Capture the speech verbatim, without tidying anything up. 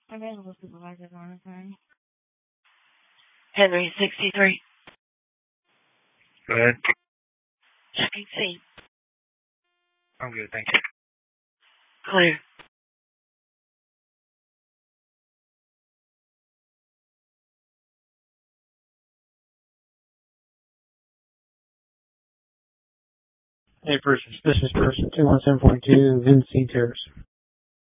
Available supervisor monitoring. Henry sixty-three. Go ahead. Checking scene. I'm good, thank you. Clear. Hey, person. This is person two one seven point two, Vinci Terrace.